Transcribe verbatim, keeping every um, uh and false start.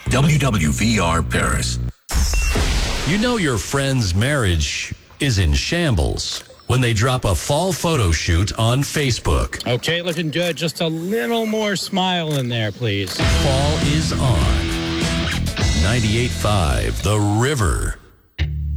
W W V R Paris. You know your friend's marriage is in shambles when they drop a fall photo shoot on Facebook. Okay, looking good. Just a little more smile in there, please. Fall is on. ninety-eight point five The River.